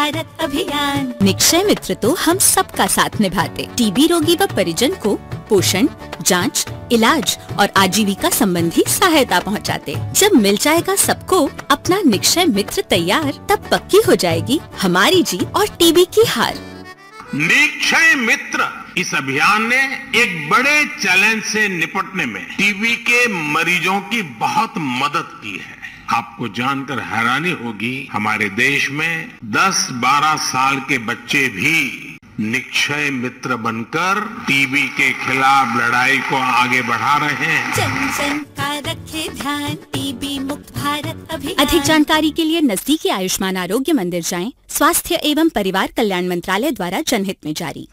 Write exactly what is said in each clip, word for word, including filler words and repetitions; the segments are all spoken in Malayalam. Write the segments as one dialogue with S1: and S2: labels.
S1: भारत अभियान। निक्षय मित्र तो हम सबका साथ निभाते, टीबी रोगी व परिजन को पोषण, जांच, इलाज और आजीविका संबंधी सहायता पहुंचाते। जब मिल जाएगा सबको अपना निक्षय मित्र तैयार, तब पक्की हो जाएगी हमारी जीत और टीबी की हार।
S2: निक्षय मित्र इस अभियान ने एक बड़े चैलेंज से निपटने में टीबी के मरीजों की बहुत मदद की है। आपको जानकर हैरानी होगी, हमारे देश में दस बारह साल के बच्चे भी निक्षय मित्र बनकर टीबी के खिलाफ लड़ाई को आगे बढ़ा रहे हैं।
S1: जन जन का रखे ध्यान, टीबी मुक्त भारत अभियान। अधिक जानकारी के लिए नजदीकी आयुष्मान आरोग्य मंदिर जाएं। स्वास्थ्य एवं परिवार कल्याण मंत्रालय द्वारा जनहित में जारी।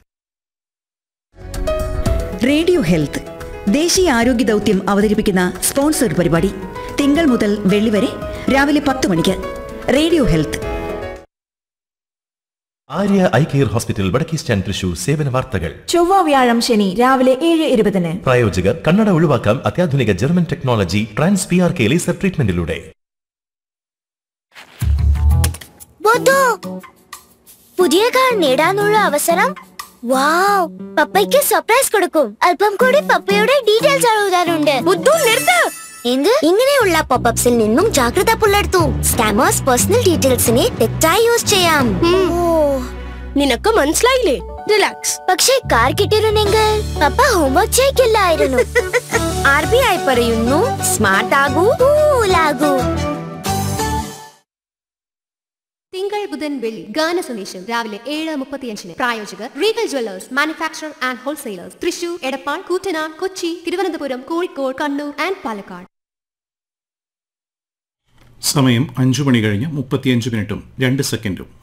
S3: റേഡിയോ ഹെൽത്ത് ദേശീയ ആരോഗ്യ ദൗത്യം അവതരിപ്പിക്കുന്ന സ്പോൺസർ പരിപാടി തിങ്കൾ മുതൽ വെള്ളി വരെ രാവിലെ പത്ത് മണിക്ക്. Radio health.
S4: Arya eye care hospital വടക്കേ സ്റ്റാൻഡ് തൃശൂർ സേവന വാർത്തകൾ
S5: ചൊവ്വ വ്യാഴം ശനി രാവിലെ ഏഴ് ഇരുപതിന്.
S4: പ്രായോജകർ കണ്ണട ഒഴിവാക്കാം അത്യാധുനിക German technology trans P R K laser ട്രീറ്റ്മെന്റിലൂടെ.
S6: പുതിയ കാർ നേടാനുള്ള അവസരം. വാവ്, പപ്പയ്ക്ക് സർപ്രൈസ് കൊടുക്കും. അല്പം കൂടി പപ്പയുടെ ഡീറ്റെയിൽസ് എഴുതാനുണ്ട്. ബുദ്ധു നിർത്ത്. എന്ത്? ഇങ്ങനെയുള്ള പോപ്പപ്സിൽ നിന്നും ജാഗ്രത പുലർത്തൂ. സ്കാമേഴ്സ് പേഴ്സണൽ ഡീറ്റെയിൽസിനെ തെറ്റായി യൂസ് ചെയ്യാം. നിനക്ക് മനസ്സിലായില്ലേ? റിലാക്സ്. പക്ഷേ കാർ കിട്ടിയിരുന്നെങ്കിൽ പപ്പ ഹോംവർക്ക് ചെയ്യില്ലായിരുന്നു. ആർ ബി ഐ പറയുന്നു, സ്മാർട്ട് ആകൂ, കൂലാകൂ.
S7: തിങ്കൾ ബുധൻ വെള്ളി ഗാന സന്ദേശം രാവിലെ ഏഴ് മുപ്പത്തിയഞ്ചിന്. പ്രായോജകർ Regal Jewellers manufacturer and wholesalers Thrissur, Edappal, Koottanad, Kochi, Thiruvananthapuram, Kozhikode, Kannur and Palakkad.
S8: സമയം അഞ്ചു മണി കഴിഞ്ഞ് മുപ്പത്തിയഞ്ച് മിനിറ്റും രണ്ട് സെക്കൻഡും.